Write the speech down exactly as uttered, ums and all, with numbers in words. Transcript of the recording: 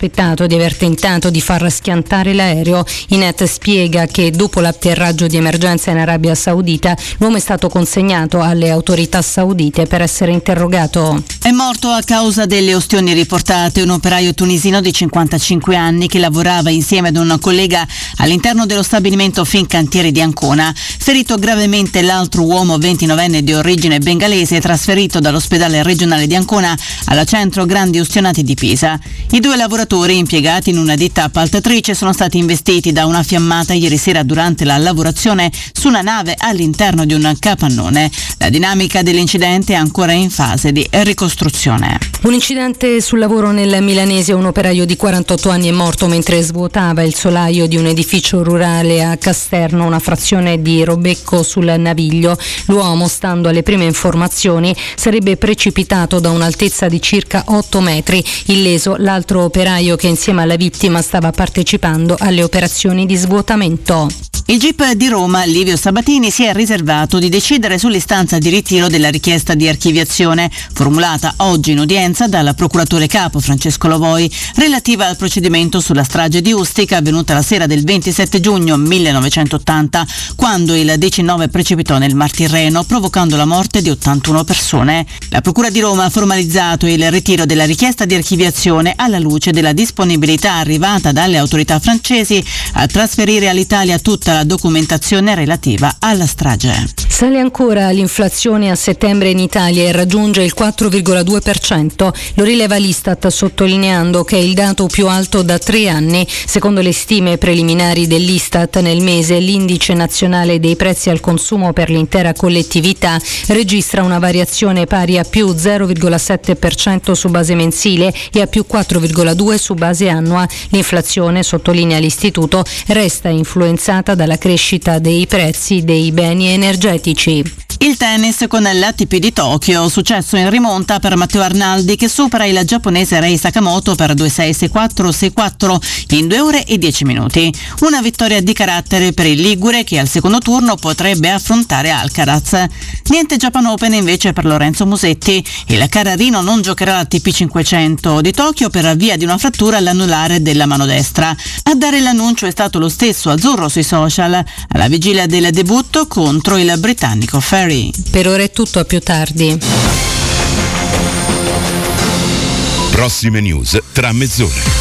sospettato di aver tentato di far schiantare l'aereo. Inet spiega che dopo l'atterraggio di emergenza in Arabia Saudita l'uomo è stato consegnato alle autorità saudite per essere interrogato. È morto a causa delle ustioni riportate un operaio tunisino di cinquantacinque anni che lavorava insieme ad un collega all'interno dello stabilimento Fincantieri di Ancona. Ferito gravemente l'altro uomo ventinovenne di origine bengalese trasferito dall'ospedale regionale di Ancona alla centro grandi ustionati di Pisa. I due lavoratori impiegati in una ditta appaltatrice sono stati investiti da una fiammata ieri sera durante la lavorazione su una nave all'interno di un capannone. La dinamica dell'incidente è ancora in fase di ricostruzione. Un incidente sul lavoro nel Milanese. Un operaio di quarantotto anni è morto mentre svuotava il solaio di un edificio rurale a Casterno, una frazione di Robecco sul Naviglio. L'uomo, stando alle prime informazioni, sarebbe precipitato da un'altezza di circa otto metri. Illeso l'altro operaio che insieme alla vittima stava partecipando alle operazioni di svuotamento. Il G I P di Roma, Livio Sabatini, si è riservato di decidere sull'istanza di ritiro della richiesta di archiviazione formulata oggi in udienza dal procuratore capo Francesco Lovoi relativa al procedimento sulla strage di Ustica avvenuta la sera del ventisette giugno millenovecentottanta, quando il diciannove precipitò nel Mar Tirreno provocando la morte di ottantuno persone. La Procura di Roma ha formalizzato il ritiro della richiesta di archiviazione alla luce della disponibilità arrivata dalle autorità francesi a trasferire all'Italia tutta la documentazione relativa alla strage. Sale ancora l'inflazione a settembre in Italia e raggiunge il quattro virgola due per cento. Lo rileva l'Istat sottolineando che è il dato più alto da tre anni. Secondo le stime preliminari dell'Istat, nel mese l'indice nazionale dei prezzi al consumo per l'intera collettività registra una variazione pari a più zero virgola sette per cento su base mensile e a più quattro virgola due per cento su base annua. L'inflazione, sottolinea l'istituto, resta influenzata dalla crescita dei prezzi dei beni energetici. Il tennis con l'A T P di Tokyo, successo in rimonta per Matteo Arnaldi che supera il giapponese Rei Sakamoto per due sei sei quattro sei quattro in due ore e dieci minuti. Una vittoria di carattere per il ligure che al secondo turno potrebbe affrontare Alcaraz. Niente Japan Open invece per Lorenzo Musetti. Il carrarino non giocherà l'A T P cinquecento di Tokyo per via di una frattura all'anulare della mano destra. A dare l'annuncio è stato lo stesso azzurro sui social alla vigilia del debutto contro il britannico Ferry. Per ora è tutto, a più tardi. Prossime news tra mezz'ora.